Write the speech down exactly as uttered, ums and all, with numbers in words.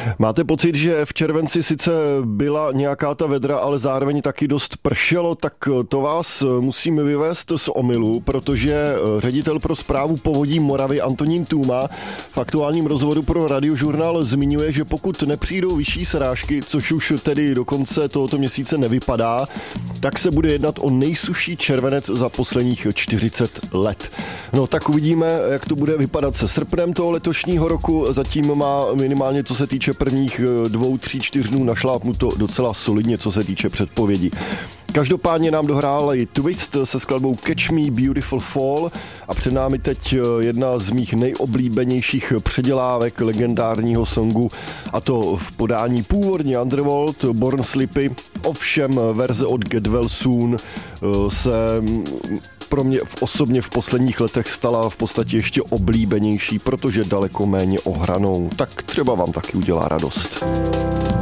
Máte pocit, že v červenci sice byla nějaká ta vedra, ale zároveň taky dost pršelo, tak to vás musíme vyvést z omylu, protože ředitel pro správu povodí Moravy Antonín Tůma v aktuálním rozhovoru pro Radiožurnál zmiňuje, že pokud nepřijdou vyšší srážky, což už tedy do konce tohoto měsíce nevypadá, tak se bude jednat o nejsušší červenec za posledních čtyřicet let. No tak uvidíme, jak to bude vypadat se srpnem toho letošního roku. Zatím má minimálně, co se týče prvních dvou, tří, čtyř dnů, našlápnuto docela solidně, co se týče předpovědí. Každopádně nám dohrál i Twist se skladbou Catch Me Beautiful Fall a před námi teď jedna z mých nejoblíbenějších předělávek legendárního songu, a to v podání původně Underworld, Born Slippy, ovšem verze od Get Well Soon se pro mě osobně v posledních letech stala v podstatě ještě oblíbenější, protože daleko méně ohranou. Tak třeba vám taky udělá radost.